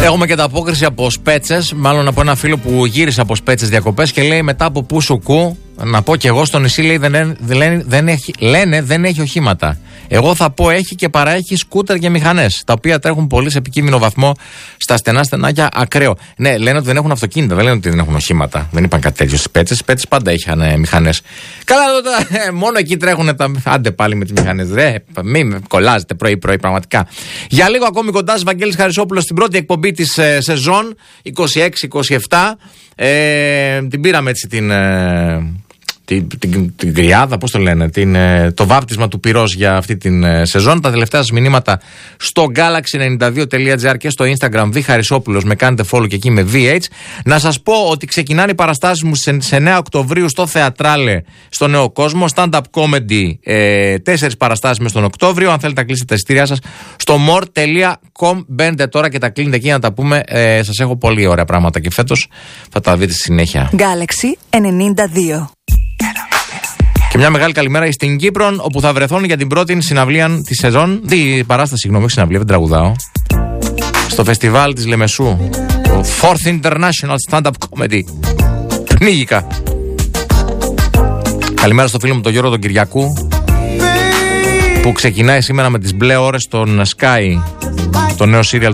Έχουμε και τα απόκριση από Σπέτσες, μάλλον από ένα φίλο που γύρισε από Σπέτσες διακοπές και λέει μετά από Πουσουκού, να πω και εγώ, στο νησί λέει δεν έχει οχήματα. Εγώ θα πω έχει και παραέχει σκούτερ και μηχανές, τα οποία τρέχουν πολύ σε επικίνδυνο βαθμό στα στενά στενάκια, ακραίο. Ναι, λένε ότι δεν έχουν αυτοκίνητα, δεν λένε ότι δεν έχουν οχήματα. Δεν είπαν κάτι τέτοιο στις Σπέτσες. Σπέτσες πάντα είχαν μηχανές. Καλά, μόνο εκεί τρέχουν τα. Άντε πάλι με τις μηχανές. Μην κολλάζετε πρωί-πρωί, πραγματικά. Για λίγο ακόμη κοντά σας, Βαγγέλης Χαρισόπουλος, στην πρώτη εκπομπή της σεζόν 26-27. Την πήραμε έτσι την κρυάδα, πώς το λένε, το βάπτισμα του πυρός για αυτή την σεζόν. Τα τελευταία σας μηνύματα στο galaxy92.gr και στο Instagram Χαρισόπουλος, με κάνετε follow και εκεί με VH. Να σας πω ότι ξεκινάνε οι παραστάσεις μου στις 9 Οκτωβρίου στο Θεατράλε στο Νέο Κόσμο, stand-up comedy, 4 παραστάσεις μες τον Οκτώβριο. Αν θέλετε να κλείσετε τα εισιτήριά σας στο more.com, μπαίνετε τώρα και τα κλείνετε εκεί να τα πούμε. Σας έχω πολύ ωραία πράγματα και φέτος θα τα δείτε στη συνέχεια. Galaxy 92. Και μια μεγάλη καλημέρα στην Κύπρο, όπου θα βρεθούν για την πρώτη συναυλία τη σεζόν. Την παράσταση, συγγνώμη, όχι συναυλία, δεν τραγουδάω. Στο φεστιβάλ της Λεμεσού. Το Fourth International Stand-Up Comedy. Πνίγηκα. Καλημέρα στο φίλο μου τον Γιώργο τον Κυριακού, που ξεκινάει σήμερα με τις μπλε ώρες στον Sky, το νέο σύριαλ